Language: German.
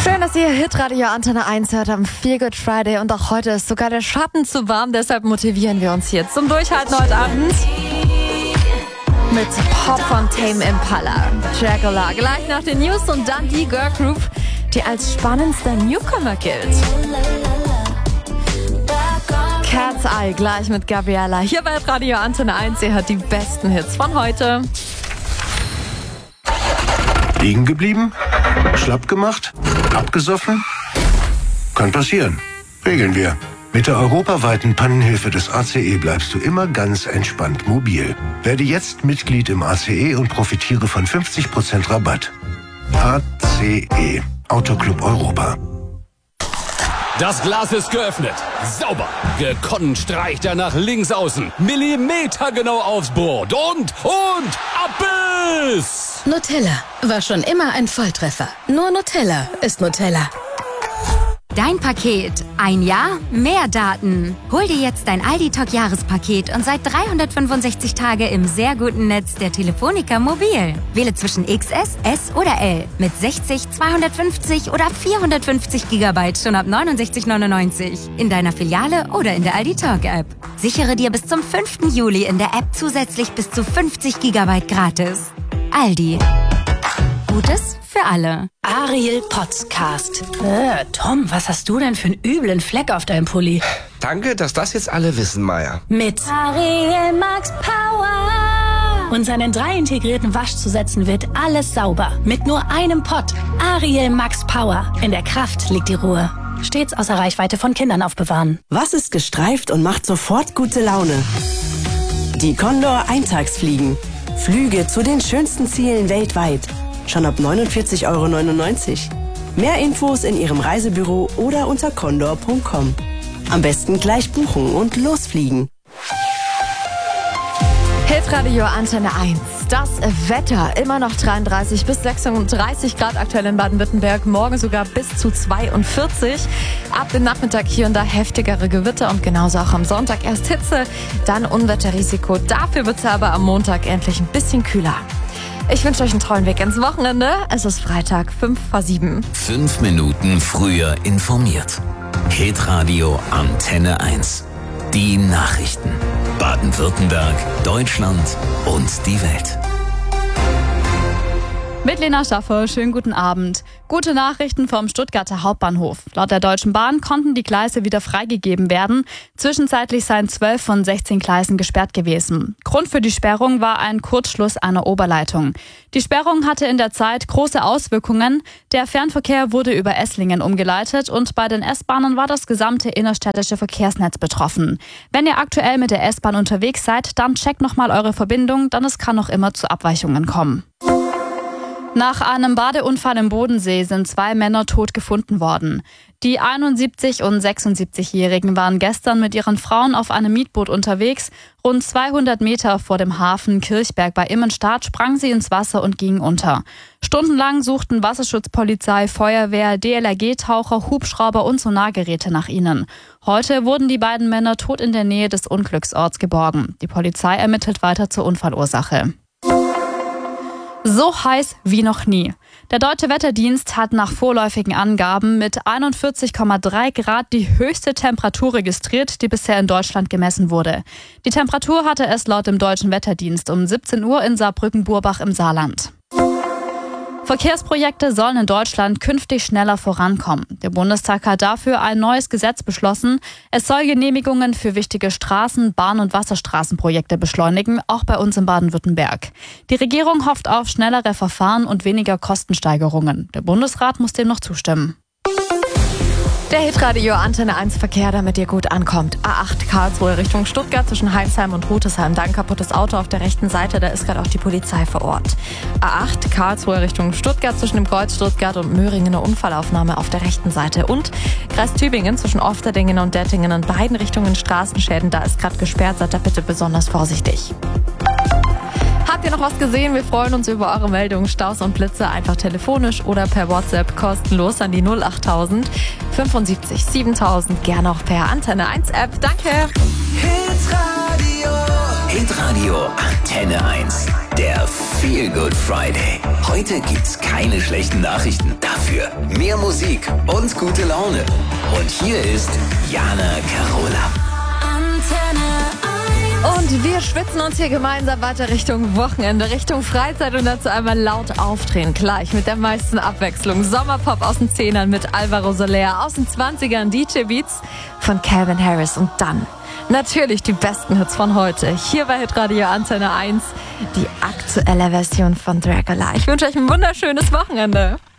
Schön, dass ihr Hitradio Antenne 1 hört am Feel Good Friday und auch heute ist sogar der Schatten zu warm, deshalb motivieren wir uns hier zum Durchhalten heute Abend mit Pop von Tame Impala. Dracula gleich nach den News und dann die Girl Group, die als spannendster Newcomer gilt. Cat's Eye gleich mit Gabriella hier bei Radio Antenne 1. Ihr hört die besten Hits von heute. Liegen geblieben? Schlapp gemacht? Abgesoffen? Kann passieren. Regeln wir. Mit der europaweiten Pannenhilfe des ACE bleibst du immer ganz entspannt mobil. Werde jetzt Mitglied im ACE und profitiere von 50% Rabatt. ACE. Autoclub Europa. Das Glas ist geöffnet. Sauber. Gekonnt streicht er nach links außen. Millimetergenau aufs Board. Und Abbiss! Nutella war schon immer ein Volltreffer. Nur Nutella ist Nutella. Dein Paket. Ein Jahr, mehr Daten. Hol dir jetzt dein Aldi Talk Jahrespaket und seit 365 Tage im sehr guten Netz der Telefonica Mobil. Wähle zwischen XS, S oder L mit 60, 250 oder 450 GB schon ab 69,99 in deiner Filiale oder in der Aldi Talk App. Sichere dir bis zum 5. Juli in der App zusätzlich bis zu 50 GB gratis. Aldi. Gutes für alle. Ariel Podcast. Tom, was hast du denn für einen üblen Fleck auf deinem Pulli? Danke, dass das jetzt alle wissen, Maya. Mit Ariel Max Power. Und seinen 3 integrierten Waschzusätzen wird alles sauber. Mit nur einem Pott. Ariel Max Power. In der Kraft liegt die Ruhe. Stets außer Reichweite von Kindern aufbewahren. Was ist gestreift und macht sofort gute Laune? Die Condor Eintagsfliegen. Flüge zu den schönsten Zielen weltweit. Schon ab 49,99 €. Mehr Infos in Ihrem Reisebüro oder unter condor.com. Am besten gleich buchen und losfliegen. Hitradio Antenne 1. Das Wetter immer noch 33 bis 36 Grad aktuell in Baden-Württemberg. Morgen sogar bis zu 42. Ab dem Nachmittag hier und da heftigere Gewitter und genauso auch am Sonntag erst Hitze, dann Unwetterrisiko. Dafür wird es aber am Montag endlich ein bisschen kühler. Ich wünsche euch einen tollen Weg ins Wochenende. Es ist Freitag, 5:07. 5 Minuten früher informiert. Hitradio Antenne 1. Die Nachrichten. Baden-Württemberg, Deutschland und die Welt. Mit Lena Schaffer, schönen guten Abend. Gute Nachrichten vom Stuttgarter Hauptbahnhof. Laut der Deutschen Bahn konnten die Gleise wieder freigegeben werden. Zwischenzeitlich seien 12 von 16 Gleisen gesperrt gewesen. Grund für die Sperrung war ein Kurzschluss einer Oberleitung. Die Sperrung hatte in der Zeit große Auswirkungen. Der Fernverkehr wurde über Esslingen umgeleitet und bei den S-Bahnen war das gesamte innerstädtische Verkehrsnetz betroffen. Wenn ihr aktuell mit der S-Bahn unterwegs seid, dann checkt nochmal eure Verbindung, denn es kann noch immer zu Abweichungen kommen. Nach einem Badeunfall im Bodensee sind 2 Männer tot gefunden worden. Die 71- und 76-Jährigen waren gestern mit ihren Frauen auf einem Mietboot unterwegs. Rund 200 Meter vor dem Hafen Kirchberg bei Immenstadt sprangen sie ins Wasser und gingen unter. Stundenlang suchten Wasserschutzpolizei, Feuerwehr, DLRG-Taucher, Hubschrauber und Sonargeräte nach ihnen. Heute wurden die beiden Männer tot in der Nähe des Unglücksorts geborgen. Die Polizei ermittelt weiter zur Unfallursache. So heiß wie noch nie. Der Deutsche Wetterdienst hat nach vorläufigen Angaben mit 41,3 Grad die höchste Temperatur registriert, die bisher in Deutschland gemessen wurde. Die Temperatur hatte es laut dem Deutschen Wetterdienst um 17 Uhr in Saarbrücken-Burbach im Saarland. Verkehrsprojekte sollen in Deutschland künftig schneller vorankommen. Der Bundestag hat dafür ein neues Gesetz beschlossen. Es soll Genehmigungen für wichtige Straßen-, Bahn- und Wasserstraßenprojekte beschleunigen, auch bei uns in Baden-Württemberg. Die Regierung hofft auf schnellere Verfahren und weniger Kostensteigerungen. Der Bundesrat muss dem noch zustimmen. Der Hitradio Antenne 1 Verkehr, damit ihr gut ankommt. A8 Karlsruhe Richtung Stuttgart zwischen Heimsheim und Rutesheim. Da ein kaputtes Auto auf der rechten Seite, da ist gerade auch die Polizei vor Ort. A8 Karlsruhe Richtung Stuttgart zwischen dem Kreuz Stuttgart und Möhringen eine Unfallaufnahme auf der rechten Seite. Und Kreis Tübingen zwischen Ofterdingen und Dettingen in beiden Richtungen Straßenschäden. Da ist gerade gesperrt, seid da bitte besonders vorsichtig. Habt ihr noch was gesehen? Wir freuen uns über eure Meldungen. Staus und Blitze einfach telefonisch oder per WhatsApp kostenlos an die 08000 75 7000. Gerne auch per Antenne 1 App. Danke. Hitradio. Hitradio Antenne 1. Der Feel Good Friday. Heute gibt's keine schlechten Nachrichten. Dafür mehr Musik und gute Laune. Und hier ist Jana Carola. Antenne 1. Und wir schwitzen uns hier gemeinsam weiter Richtung Wochenende, Richtung Freizeit und dazu einmal laut aufdrehen. Gleich mit der meisten Abwechslung. Sommerpop aus den 10ern mit Alvaro Soler, aus den 20ern DJ Beats von Calvin Harris und dann natürlich die besten Hits von heute. Hier bei Hitradio Antenne 1, die aktuelle Version von Dracula. Ich wünsche euch ein wunderschönes Wochenende.